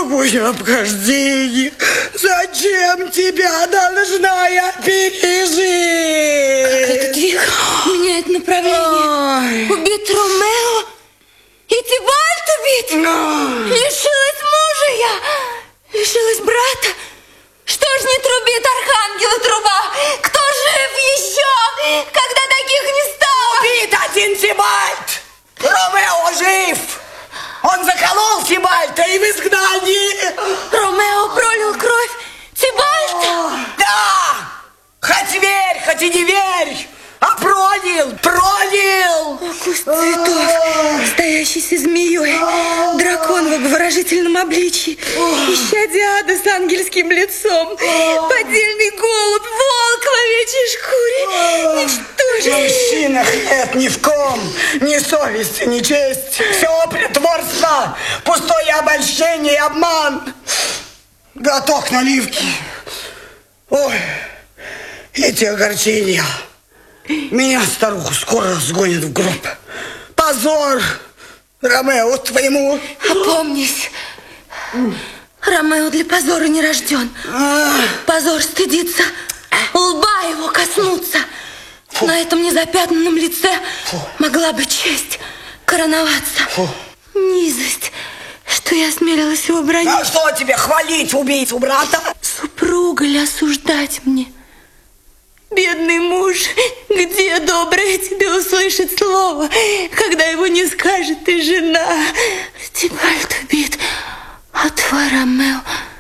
какое обхождение? Зачем тебя должна я пережить? Как этот вих меняет направление. Убит Ромео и Тибальт убит. Лишилась мужа я, лишилась брата. Что ж не трубит архангела труба? Кто жив еще, когда таких не стало? Убит один Тибальт! Ромео жив! Он заколол Тибальта и в изгнании! Ромео пролил кровь Тибальта? Да! Хоть верь, хоть и не верь! А пролил! Куст цветов, стоящийся змеей, дракон в обворожительном обличье, исчадие ада с ангельским лицом, поддельный голубь, волк в овечьей шкуре, В ничтожество. мужчинах нет ни в ком ни совести, ни чести. Все притворство, пустое обольщение и обман. Глоток наливки. Ой, эти огорчения. Меня, старуху, скоро сгонят в гроб. Позор Ромео твоему. Опомнись, Ромео для позора не рожден. Позор стыдится лба его коснуться. На этом незапятнанном лице могла бы честь короноваться. Низость, что я осмелилась его бронить. А что тебе, хвалить убийцу брата? Супруга ли осуждать мне? Бедный муж, где доброе тебе услышит слово, когда его не скажет и жена? Тибальт убит, а твой Ромео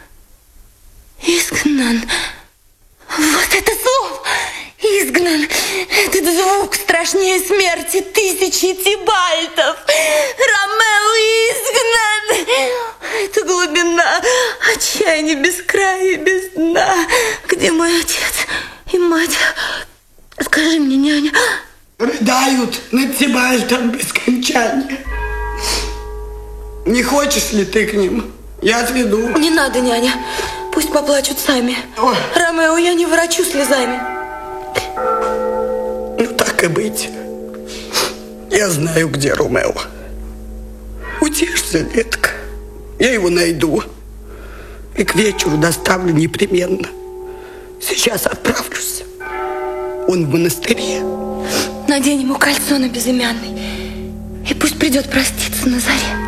изгнан. Вот это слово! Изгнан. Этот звук страшнее смерти тысячи Тибальтов. Ромео изгнан. Это глубина, отчаяние без края и без дна. Где мой отец и мать? Скажи мне, няня. Рыдают над Тибальтом без кончания. Не хочешь ли ты к ним? Я отведу. Не надо, няня. Пусть поплачут сами. Ой. Ромео, я не ворочу слезами. Ну, так и быть. Я знаю, где Ромео. Утешься, детка. Я его найду. И к вечеру доставлю непременно. Сейчас отправлюсь. Он в монастыре. Надень ему кольцо на безымянный. И пусть придет проститься на заре.